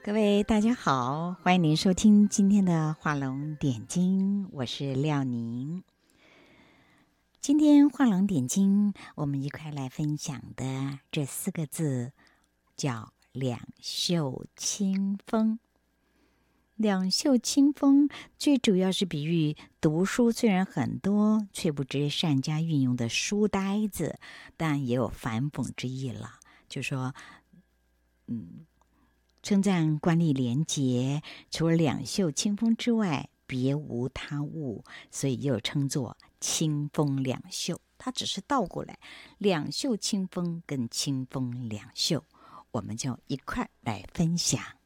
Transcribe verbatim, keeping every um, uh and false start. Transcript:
各位大家好，欢迎您收听今天的画龙点睛，我是廖宁。今天画龙点睛，我们一块来分享的这四个字叫两袖清风。两袖清风最主要是比喻读书虽然很多，却不知善加运用的书呆子，但也有反讽之意了。就说，嗯。称赞官吏廉洁，除了两袖清风之外，别无他物，所以又称作清风两袖。它只是倒过来，两袖清风跟清风两袖，我们就一块来分享。